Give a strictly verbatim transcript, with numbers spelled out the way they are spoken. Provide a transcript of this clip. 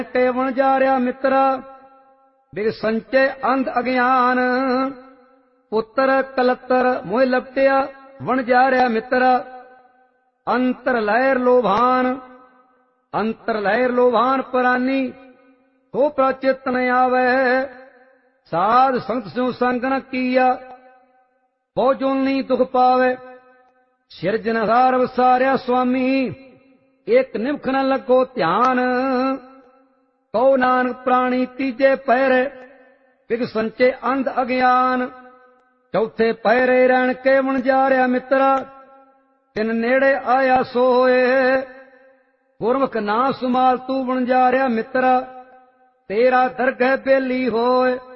ਕੇ ਵਣਜਾਰਿਆ ਮਿੱਤਰਾ, ਬਿਗ ਸੰਚੇ ਅੰਧ ਅਗਿਆਨ। ਪੁੱਤਰ ਕਲੱਤਰ ਮੋਹ ਲਪਟਿਆ, ਵਣਜਾਰਿਆ ਮਿੱਤਰਾ। ਅੰਤਰ ਲਹਿਰ ਲੋਭਾਨ, ਅੰਤਰ ਲਹਿਰ ਲੋਭਾਨ ਪ੍ਰਾਨੀ, ਸੋ ਪ੍ਰਚਿਤ ਨ ਆਵੈ। ਸਾਧ ਸੰਗਤ ਸਿਉ ਸੰਗ ਨ ਕੀਆ, ਬਹੁ ਜੋਨੀ ਦੁਖ ਪਾਵੈ। ਸਿਰਜਣਹਾਰ ਵਸਾਰਿਆ ਸੁਆਮੀ, ਇਕ ਨਿਮਖ ਨ ਲੱਗੋ ਧਿਆਨ। ਕਉ ਨਾਨਕ ਪ੍ਰਾਣੀ ਤੀਜੇ ਪਹਿਰੇ, ਬਿਗ ਸੰਚੇ ਅੰਧ ਅਗਿਆਨ। ਚੌਥੇ ਪਹਿਰੇ ਰਹਿਣ ਕੇ ਵਣਜਾਰਿਆ ਮਿੱਤਰਾ, ਤਿਨ ਨੇੜੇ ਆਇਆ ਸੋਏ। ਗੁਰਮੁਖ ਨਾ ਸੁਮਾਲ ਤੂੰ ਵਣਜਾਰਿਆ ਮਿੱਤਰਾ, ਤੇਰਾ ਦਰਗਹਿ ਬੇਲੀ ਹੋਏ।